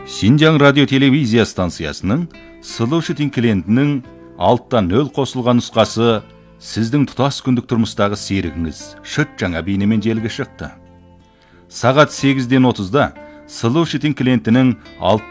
Шинжаң радио телевизия станциясының Слушатель клиентінің 6-0 қосылған нұсқасы сіздің тұтас күндік тұрмыстағы серігіңіз шыт жаңа бейнемен желіге шықты. Сағат 8:30-да Слушатель клиентінің